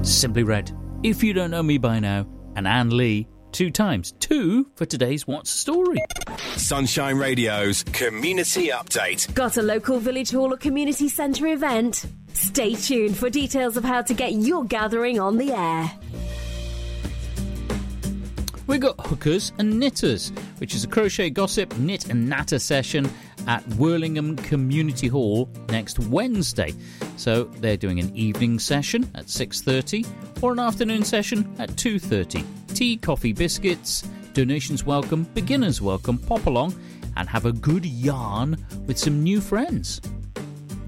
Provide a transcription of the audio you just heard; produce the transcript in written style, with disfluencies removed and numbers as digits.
Simply Red, If You Don't Know Me By Now, and Anne Lee, 2 times 2 for today's What's the Story? Sunshine Radio's Community Update. Got a local village hall or community centre event? Stay tuned for details of how to get your gathering on the air. We've got Hookers and Knitters, which is a crochet, gossip, knit and natter session at Whirlingham Community Hall next Wednesday. So they're doing an evening session at 6:30 or an afternoon session at 2:30. Tea, coffee, biscuits, donations welcome, beginners welcome, pop along and have a good yarn with some new friends.